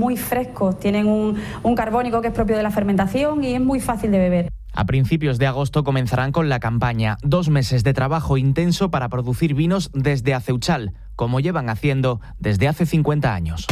muy frescos, tienen un carbónico que es propio de la fermentación y es muy fácil de beber. A principios de agosto comenzarán con la campaña. 2 meses de trabajo intenso para producir vinos desde Aceuchal, como llevan haciendo desde hace 50 años.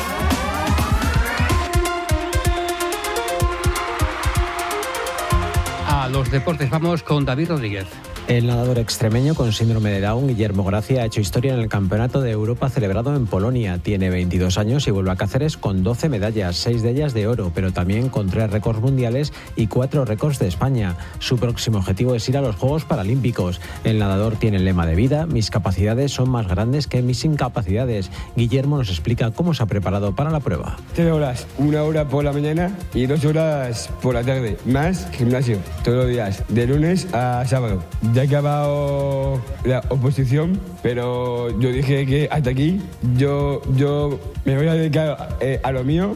A los deportes vamos con David Rodríguez. El nadador extremeño con síndrome de Down, Guillermo Gracia, ha hecho historia en el Campeonato de Europa celebrado en Polonia. Tiene 22 años y vuelve a Cáceres con 12 medallas, 6 de ellas de oro, pero también con 3 récords mundiales y 4 récords de España. Su próximo objetivo es ir a los Juegos Paralímpicos. El nadador tiene el lema de vida: mis capacidades son más grandes que mis incapacidades. Guillermo nos explica cómo se ha preparado para la prueba. 3 horas, 1 hora por la mañana y 2 horas por la tarde, más gimnasio, todos los días, de lunes a sábado. Ya he acabado la oposición, pero yo dije que hasta aquí yo me voy a dedicar a lo mío,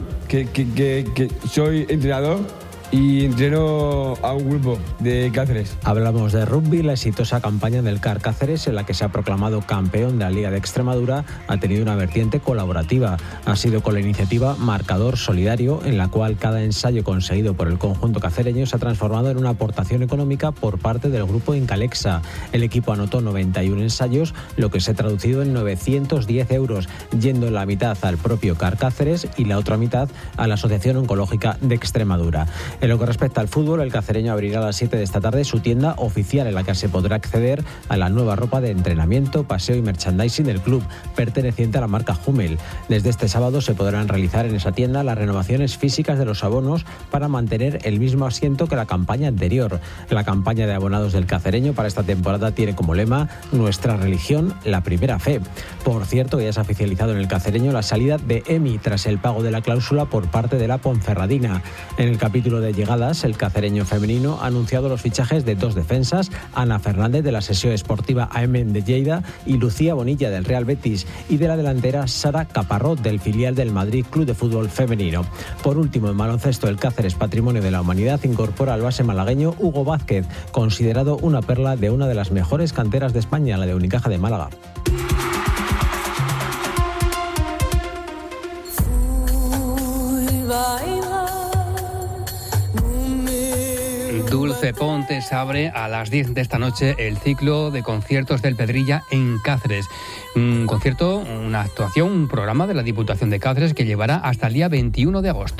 que soy entrenador y entreno a un grupo de Cáceres. Hablamos de rugby. La exitosa campaña del CAR Cáceres, en la que se ha proclamado campeón de la Liga de Extremadura, ha tenido una vertiente colaborativa. Ha sido con la iniciativa Marcador Solidario, en la cual cada ensayo conseguido por el conjunto cacereño se ha transformado en una aportación económica por parte del grupo Incalexa. El equipo anotó 91 ensayos, lo que se ha traducido en 910 euros, yendo la mitad al propio CAR Cáceres y la otra mitad a la Asociación Oncológica de Extremadura. En lo que respecta al fútbol, el cacereño abrirá a las 7 de esta tarde su tienda oficial, en la que se podrá acceder a la nueva ropa de entrenamiento, paseo y merchandising del club, perteneciente a la marca Hummel. Desde este sábado se podrán realizar en esa tienda las renovaciones físicas de los abonos para mantener el mismo asiento que la campaña anterior. La campaña de abonados del cacereño para esta temporada tiene como lema: nuestra religión, la primera fe. Por cierto, ya se ha oficializado en el cacereño la salida de Emi tras el pago de la cláusula por parte de la Ponferradina. En el capítulo de llegadas, el cacereño femenino ha anunciado los fichajes de 2 defensas: Ana Fernández de la Sessió Esportiva AM de Lleida y Lucía Bonilla del Real Betis, y de la delantera Sara Caparrós del filial del Madrid Club de Fútbol Femenino. Por último, en baloncesto, el Cáceres Patrimonio de la Humanidad incorpora al base malagueño Hugo Vázquez, considerado una perla de una de las mejores canteras de España, la de Unicaja de Málaga. Dulce Pontes abre a las 10 de esta noche el ciclo de conciertos del Pedrilla en Cáceres. Un concierto, una actuación, un programa de la Diputación de Cáceres que llevará hasta el día 21 de agosto.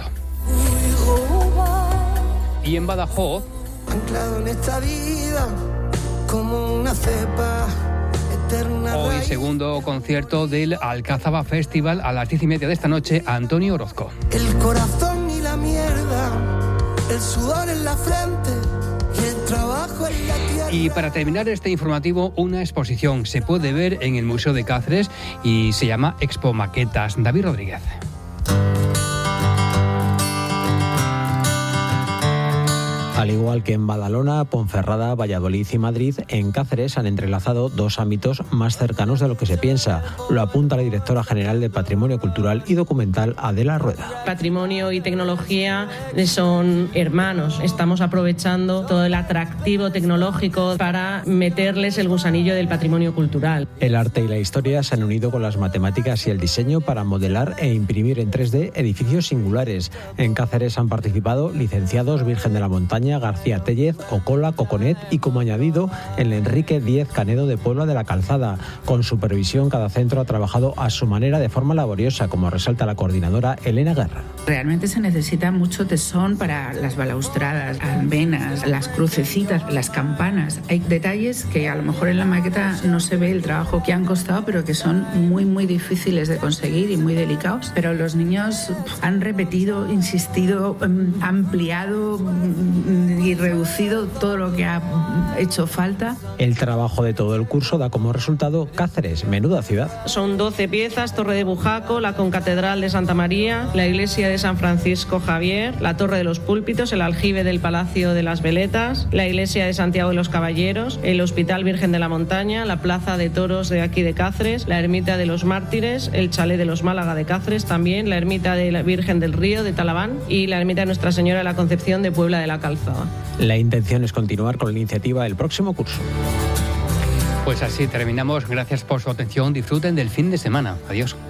Y en Badajoz, anclado en esta vida como una cepa eterna. Hoy segundo concierto del Alcázaba Festival a las 10:30 de esta noche, Antonio Orozco. El corazón y la mierda, el sudor en la frente y el trabajo en la tierra. Y para terminar este informativo, una exposición se puede ver en el Museo de Cáceres y se llama Expo Maquetas. David Rodríguez. Al igual que en Badalona, Ponferrada, Valladolid y Madrid, en Cáceres han entrelazado 2 ámbitos más cercanos de lo que se piensa. Lo apunta la directora general de Patrimonio Cultural y Documental, Adela Rueda. Patrimonio y tecnología son hermanos. Estamos aprovechando todo el atractivo tecnológico para meterles el gusanillo del patrimonio cultural. El arte y la historia se han unido con las matemáticas y el diseño para modelar e imprimir en 3D edificios singulares. En Cáceres han participado licenciados Virgen de la Montaña, García Tellez, Ocola, Coconet y, como añadido, el Enrique X Canedo de Puebla de la Calzada. Con supervisión, cada centro ha trabajado a su manera de forma laboriosa, como resalta la coordinadora Elena Guerra. Realmente se necesita mucho tesón para las balaustradas, almenas, las crucecitas, las campanas. Hay detalles que a lo mejor en la maqueta no se ve el trabajo que han costado, pero que son muy, muy difíciles de conseguir y muy delicados. Pero los niños han repetido, insistido, ampliado y reducido todo lo que ha hecho falta. El trabajo de todo el curso da como resultado Cáceres, menuda ciudad. Son 12 piezas: Torre de Bujaco, la Concatedral de Santa María, la Iglesia de San Francisco Javier, la Torre de los Púlpitos, el aljibe del Palacio de las Veletas, la Iglesia de Santiago de los Caballeros, el Hospital Virgen de la Montaña, la Plaza de Toros de aquí de Cáceres, la Ermita de los Mártires, el Chalet de los Málaga de Cáceres también, la Ermita de la Virgen del Río de Talaván y la Ermita de Nuestra Señora de la Concepción de Puebla de la Calzada. La intención es continuar con la iniciativa el próximo curso. Pues así terminamos. Gracias por su atención. Disfruten del fin de semana. Adiós.